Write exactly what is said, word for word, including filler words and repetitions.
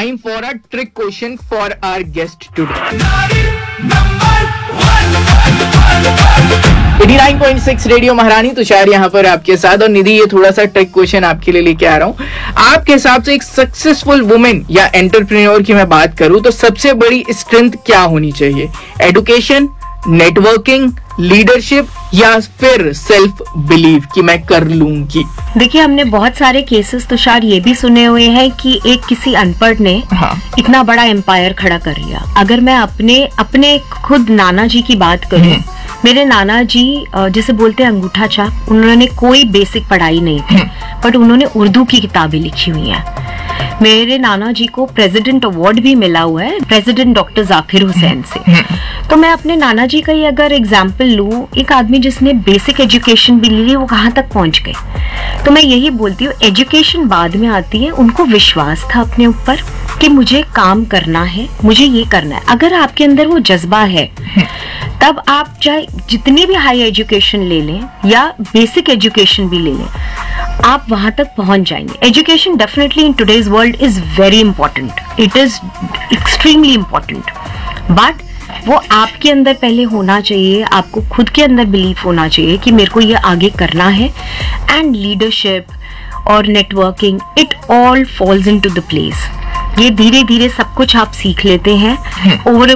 Time for a trick question for our guest today. Eighty nine point six radio महारानी तुषार यहाँ पर आपके साथ। और निधि, ये थोड़ा सा ट्रिक क्वेश्चन आपके लिए लेके आ रहा हूँ। आपके हिसाब से एक सक्सेसफुल वुमेन या एंटरप्रेन्योर की मैं बात करूँ तो सबसे बड़ी स्ट्रेंथ क्या होनी चाहिए? एडुकेशन, नेटवर्किंग, लीडरशिप या फिर सेल्फ बिलीव कि मैं कर लूंगी? देखिए, हमने बहुत सारे केसेस तुषार ये भी सुने हुए हैं कि एक किसी अनपढ़ ने हाँ. इतना बड़ा एम्पायर खड़ा कर लिया। अगर मैं अपने अपने खुद नाना जी की बात करूं, मेरे नाना जी जिसे बोलते हैं अंगूठा छाप, उन्होंने कोई बेसिक पढ़ाई नहीं की, बट उन्होंने उर्दू की किताबें लिखी हुई हैं। मेरे नाना जी को प्रेसिडेंट अवार्ड भी मिला हुआ है, प्रेसिडेंट डॉक्टर जाकिर हुसैन से। तो मैं अपने नाना जी का ही अगर एग्जाम्पल लूं, एक आदमी जिसने बेसिक एजुकेशन भी ली, वो कहाँ तक पहुंच गए। तो मैं यही बोलती हूँ, एजुकेशन बाद में आती है। उनको विश्वास था अपने ऊपर कि मुझे काम करना है, मुझे ये करना है। अगर आपके अंदर वो जज्बा है, तब आप चाहे जितनी भी हाई एजुकेशन ले लें या बेसिक एजुकेशन भी ले लें, आप वहां तक पहुंच जाएंगे। Education definitely in today's world is very important, it is extremely important, but वो आपके अंदर पहले होना चाहिए। आपको खुद के अंदर बिलीफ होना चाहिए कि मेरे को ये आगे करना है। एंड लीडरशिप और networking, it all falls into the place. ये धीरे धीरे सब कुछ आप सीख लेते हैं। ओवर